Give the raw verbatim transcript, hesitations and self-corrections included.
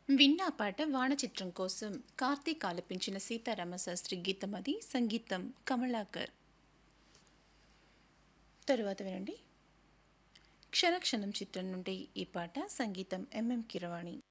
విన్నా పాట వాన చిత్రం కోసం కార్తీక్ ఆలపించిన సీతారామశాస్త్రి గీతం అది. సంగీతం కమలాకర్. తరువాత వినండి క్షణక్షణం చిత్రం నుండి ఈ పాట. సంగీతం ఎంఎం కిరవాణి.